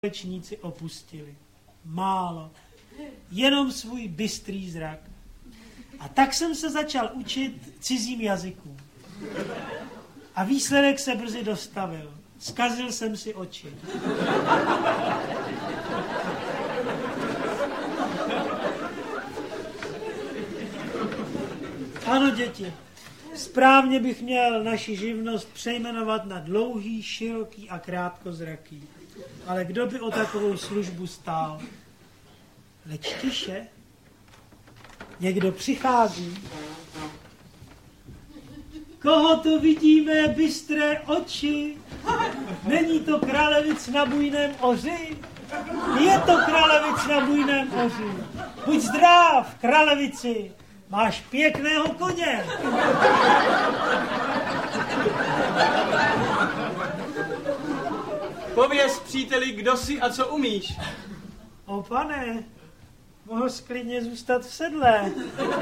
společníci opustili. Málo. Jenom svůj bystrý zrak. A tak jsem se začal učit cizím jazykům. A výsledek se brzy dostavil. Zkazil jsem si oči. Ano, děti. Správně bych měl naši živnost přejmenovat na dlouhý, široký a krátkozraký. Ale kdo by o takovou službu stál? Leč tiše. Někdo přichází. Koho to vidíme, bystré oči? Není to králevic na bujném oři? Je to králevic na bujném oři. Buď zdrav, králevici, máš pěkného koně. Pověz, příteli, kdo jsi a co umíš. O pane, mohl sklidně zůstat v sedle.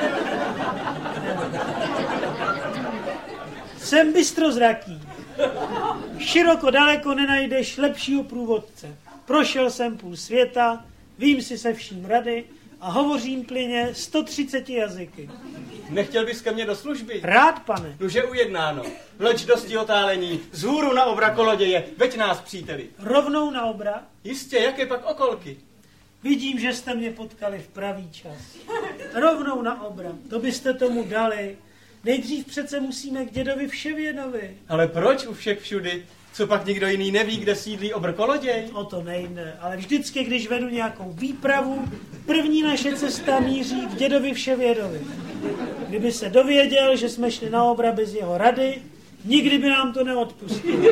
Jsem bystrozraký. Široko daleko nenajdeš lepšího průvodce. Prošel jsem půl světa, vím si se vším rady a hovořím plyně 130 jazyky. Nechtěl bys ke mně do služby? Rád, pane. Nuže ujednáno. Vleč dosti otálení, vzhůru na obra koloděje, veď nás, příteli. Rovnou na obra? Jistě, jaké pak okolky? Vidím, že jste mě potkali v pravý čas. Rovnou na obra, to byste tomu dali. Nejdřív přece musíme k dědovi Vševědovi. Ale proč u všech všudy? Co pak nikdo jiný neví, kde sídlí obr koloděj? O to nejde, ale vždycky, když vedu nějakou výpravu, první naše cesta míří k dědovi Vševědovi. Kdyby se dověděl, že jsme šli na obra bez jeho rady, nikdy by nám to neodpustil.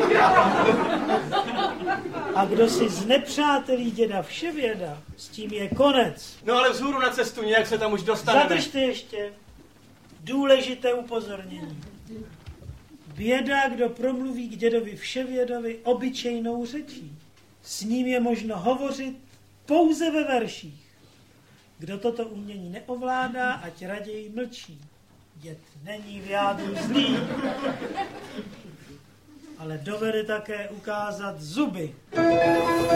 A kdo si znepřátelí děda Vševěda, s tím je konec. No ale vzhůru na cestu, nějak se tam už dostaneme. Zadržte ještě. Důležité upozornění. Běda, kdo promluví k dědovi Vševědovi obyčejnou řečí. S ním je možno hovořit pouze ve verších. Kdo toto umění neovládá, ať raději mlčí. Děd není v jádru zlý, ale dovede také ukázat zuby.